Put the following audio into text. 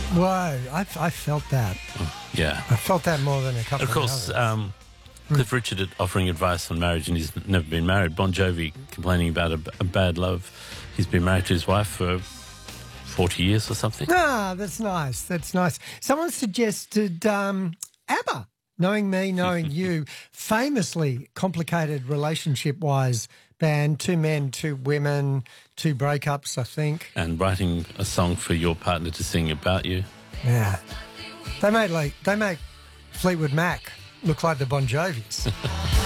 Whoa, I felt that. Yeah. I felt that more than a couple Of course, of others. Cliff Richard offering advice on marriage, and he's never been married. Bon Jovi complaining about a bad love. He's been married to his wife for 40 years or something. Ah, that's nice. That's nice. Someone suggested ABBA. Knowing me, knowing you, famously complicated relationship-wise band, 2 men, 2 women, 2 breakups, I think. And writing a song for your partner to sing about you. Yeah. They make Fleetwood Mac look like the Bon Jovis.